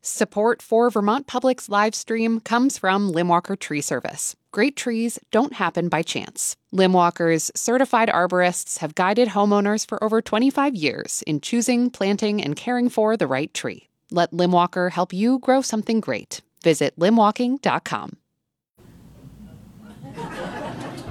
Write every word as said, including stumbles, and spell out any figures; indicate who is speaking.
Speaker 1: Support for Vermont Public's live stream comes from Limwalker Tree Service. Great trees don't happen by chance. Limwalker's certified arborists have guided homeowners for over twenty-five years in choosing, planting, and caring for the right tree. Let Limwalker help you grow something great. Visit limwalking dot com.